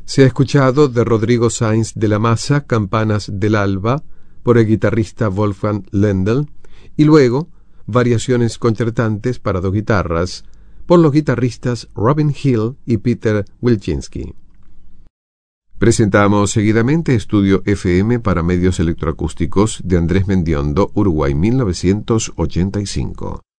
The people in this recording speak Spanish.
Se ha escuchado de Rodrigo Sáenz de la Maza, Campanas del Alba, por el guitarrista Wolfgang Lendl, y luego variaciones concertantes para dos guitarras, por los guitarristas Robin Hill y Peter Wilczynski. Presentamos seguidamente Estudio FM para medios electroacústicos de Andrés Mendiondo, Uruguay 1985.